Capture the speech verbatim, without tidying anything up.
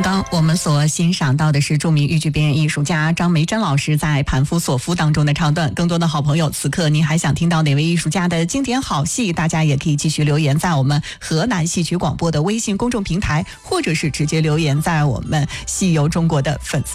刚刚我们所欣赏到的是著名豫剧表演艺术家张梅珍老师在《盘夫索夫》当中的唱段。更多的好朋友，此刻您还想听到哪位艺术家的经典好戏？大家也可以继续留言在我们河南戏曲广播的微信公众平台，或者是直接留言在我们戏游中国的粉丝